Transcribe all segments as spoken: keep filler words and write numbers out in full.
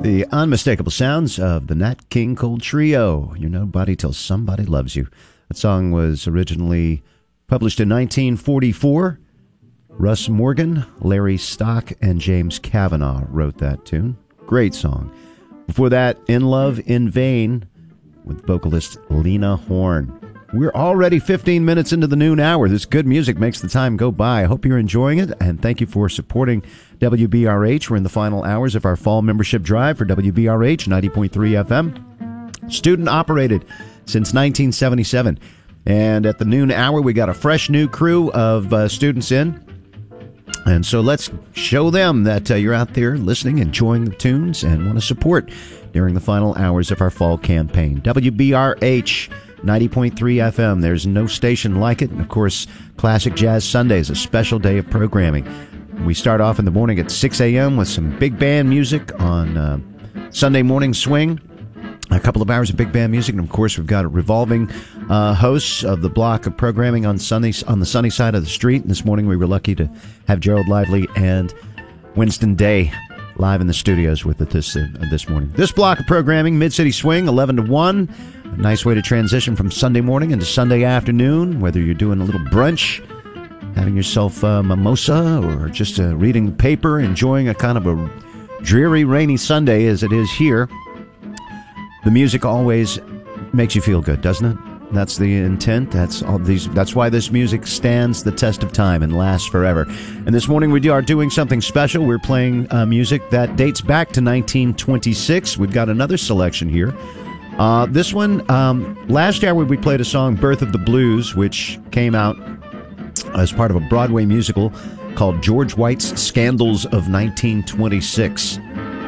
The unmistakable sounds of the Nat King Cole Trio. You're nobody till somebody loves you. That song was originally published in nineteen forty-four. Russ Morgan, Larry Stock, and James Kavanaugh wrote that tune. Great song. Before that, In Love, In Vain, with vocalist Lena Horne. We're already fifteen minutes into the noon hour. This good music makes the time go by. I hope you're enjoying it, and thank you for supporting W B R H. We're in the final hours of our fall membership drive for W B R H ninety point three F M. Student-operated since nineteen seventy-seven. And at the noon hour, we got a fresh new crew of uh, students in. And so let's show them that uh, you're out there listening, enjoying the tunes, and want to support during the final hours of our fall campaign. W B R H ninety point three F M. There's no station like it. And, of course, Classic Jazz Sundays, a special day of programming. We start off in the morning at six a.m. with some big band music on uh, Sunday Morning Swing. A couple of hours of big band music. And, of course, we've got a revolving uh, hosts of the block of programming on Sunday, on the sunny side of the street. And this morning we were lucky to have Gerald Lively and Winston Day live in the studios with us this, uh, this morning. This block of programming, Mid-City Swing, eleven to one. A nice way to transition from Sunday morning into Sunday afternoon, whether you're doing a little brunch, having yourself a mimosa, or just uh, reading the paper, enjoying a kind of a dreary, rainy Sunday as it is here. The music always makes you feel good, doesn't it? That's the intent. That's all these. That's why this music stands the test of time and lasts forever. And this morning we are doing something special. We're playing uh, music that dates back to nineteen twenty-six. We've got another selection here. Uh, this one, um, last year we played a song, Birth of the Blues, which came out as part of a Broadway musical called George White's Scandals of nineteen twenty-six.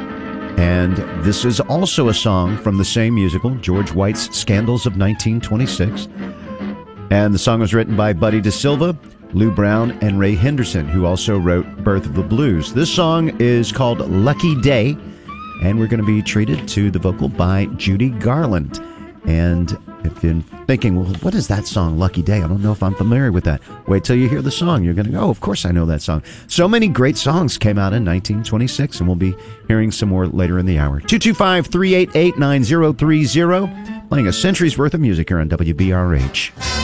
And this is also a song from the same musical, George White's Scandals of nineteen twenty-six. And the song was written by Buddy DeSilva, Lou Brown, and Ray Henderson, who also wrote Birth of the Blues. This song is called Lucky Day, and we're going to be treated to the vocal by Judy Garland. And if you're thinking, well, what is that song, Lucky Day? I don't know if I'm familiar with that. Wait till you hear the song. You're going to go, oh, of course I know that song. So many great songs came out in nineteen twenty-six, and we'll be hearing some more later in the hour. two two five, three eight eight, nine zero three zero, playing a century's worth of music here on W B R H.